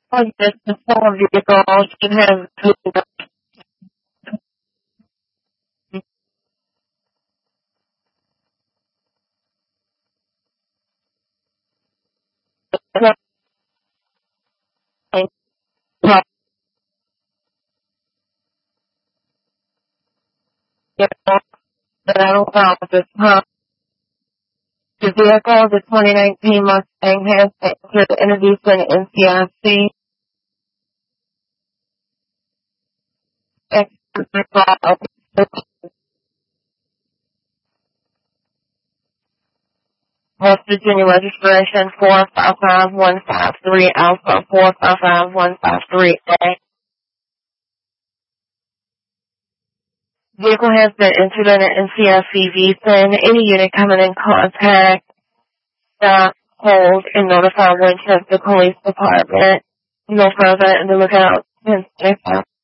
On this small vehicle should have two that I don't know this time. The vehicle, the 2019 Mustang, has entered introducing NCIC West Virginia registration 455153 Alpha 455153A. Vehicle has been entered in an NCIC VSIN. Any unit coming in contact, stop, hold, and notify Winchester Police Department. No further, and look out.